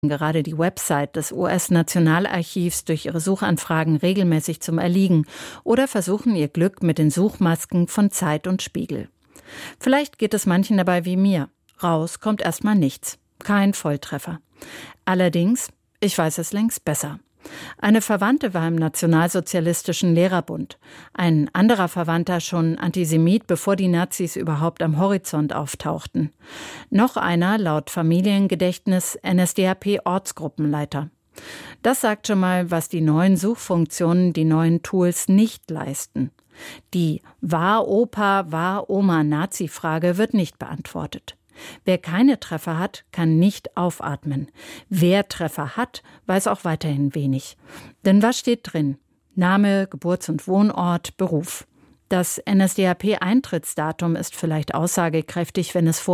gerade die Website des US-Nationalarchivs durch ihre Suchanfragen regelmäßig zum Erliegen oder versuchen ihr Glück mit den Suchmasken von Zeit und Spiegel. Vielleicht geht es manchen dabei wie mir. Raus kommt erstmal nichts. Kein Volltreffer. Allerdings, ich weiß es längst besser. Eine Verwandte war im Nationalsozialistischen Lehrerbund. Ein anderer Verwandter schon Antisemit, bevor die Nazis überhaupt am Horizont auftauchten. Noch einer, laut Familiengedächtnis, NSDAP-Ortsgruppenleiter. Das sagt schon mal, was die neuen Suchfunktionen, die neuen Tools nicht leisten. Die War Opa, war Oma Nazi-Frage wird nicht beantwortet. Wer keine Treffer hat, kann nicht aufatmen. Wer Treffer hat, weiß auch weiterhin wenig. Denn was steht drin? Name, Geburts- und Wohnort, Beruf. Das NSDAP-Eintrittsdatum ist vielleicht aussagekräftig, wenn es vor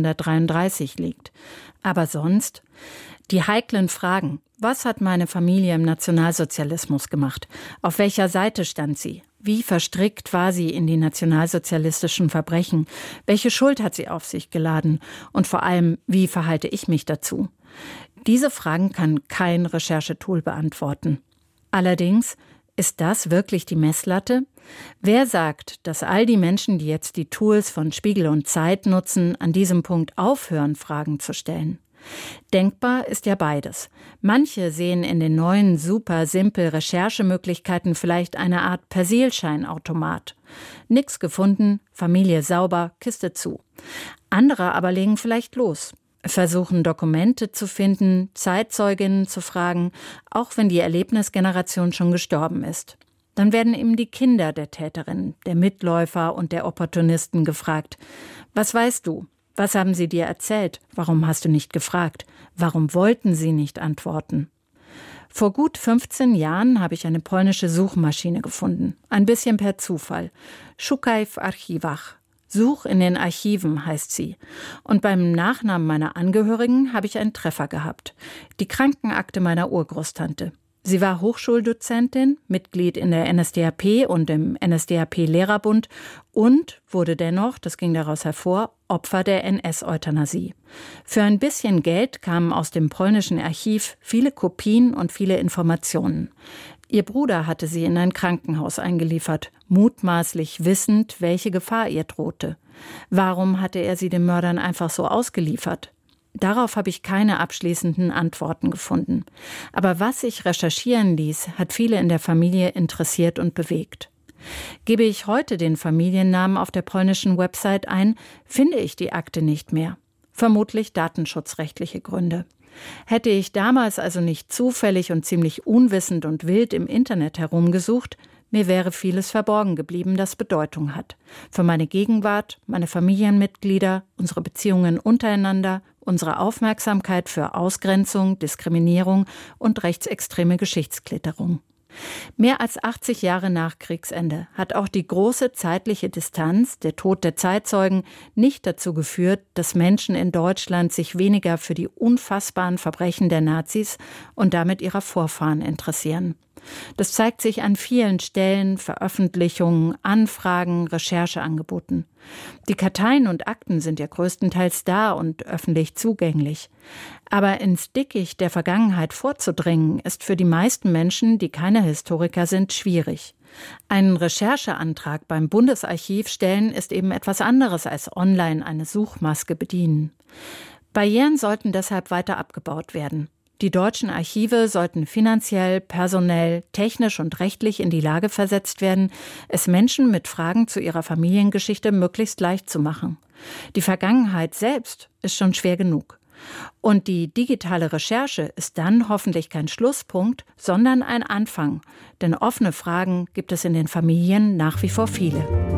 1933 liegt. Aber sonst? Die heiklen Fragen. Was hat meine Familie im Nationalsozialismus gemacht? Auf welcher Seite stand sie? Wie verstrickt war sie in die nationalsozialistischen Verbrechen? Welche Schuld hat sie auf sich geladen? Und vor allem, wie verhalte ich mich dazu? Diese Fragen kann kein Recherchetool beantworten. Allerdings, ist das wirklich die Messlatte? Wer sagt, dass all die Menschen, die jetzt die Tools von Spiegel und Zeit nutzen, an diesem Punkt aufhören, Fragen zu stellen? Denkbar ist ja beides. Manche sehen in den neuen, super simpel Recherchemöglichkeiten vielleicht eine Art Persilscheinautomat. Nix gefunden, Familie sauber, Kiste zu. Andere aber legen vielleicht los, versuchen Dokumente zu finden, Zeitzeuginnen zu fragen, auch wenn die Erlebnisgeneration schon gestorben ist. Dann werden eben die Kinder der Täterin, der Mitläufer und der Opportunisten gefragt. Was weißt du? Was haben sie dir erzählt? Warum hast du nicht gefragt? Warum wollten sie nicht antworten? Vor gut 15 Jahren habe ich eine polnische Suchmaschine gefunden. Ein bisschen per Zufall. Szukaj w archiwach. Such in den Archiven heißt sie. Und beim Nachnamen meiner Angehörigen habe ich einen Treffer gehabt. Die Krankenakte meiner Urgroßtante. Sie war Hochschuldozentin, Mitglied in der NSDAP und im NSDAP-Lehrerbund und wurde dennoch, das ging daraus hervor, Opfer der NS-Euthanasie. Für ein bisschen Geld kamen aus dem polnischen Archiv viele Kopien und viele Informationen. Ihr Bruder hatte sie in ein Krankenhaus eingeliefert, mutmaßlich wissend, welche Gefahr ihr drohte. Warum hatte er sie den Mördern einfach so ausgeliefert? Darauf habe ich keine abschließenden Antworten gefunden. Aber was sich recherchieren ließ, hat viele in der Familie interessiert und bewegt. Gebe ich heute den Familiennamen auf der polnischen Website ein, finde ich die Akte nicht mehr. Vermutlich datenschutzrechtliche Gründe. Hätte ich damals also nicht zufällig und ziemlich unwissend und wild im Internet herumgesucht, mir wäre vieles verborgen geblieben, das Bedeutung hat. Für meine Gegenwart, meine Familienmitglieder, unsere Beziehungen untereinander, unsere Aufmerksamkeit für Ausgrenzung, Diskriminierung und rechtsextreme Geschichtsklitterung. Mehr als 80 Jahre nach Kriegsende hat auch die große zeitliche Distanz, der Tod der Zeitzeugen, nicht dazu geführt, dass Menschen in Deutschland sich weniger für die unfassbaren Verbrechen der Nazis und damit ihrer Vorfahren interessieren. Das zeigt sich an vielen Stellen, Veröffentlichungen, Anfragen, Rechercheangeboten. Die Karteien und Akten sind ja größtenteils da und öffentlich zugänglich. Aber ins Dickicht der Vergangenheit vorzudringen, ist für die meisten Menschen, die keine Historiker sind, schwierig. Einen Rechercheantrag beim Bundesarchiv stellen ist eben etwas anderes als online eine Suchmaske bedienen. Barrieren sollten deshalb weiter abgebaut werden. Die deutschen Archive sollten finanziell, personell, technisch und rechtlich in die Lage versetzt werden, es Menschen mit Fragen zu ihrer Familiengeschichte möglichst leicht zu machen. Die Vergangenheit selbst ist schon schwer genug. Und die digitale Recherche ist dann hoffentlich kein Schlusspunkt, sondern ein Anfang. Denn offene Fragen gibt es in den Familien nach wie vor viele.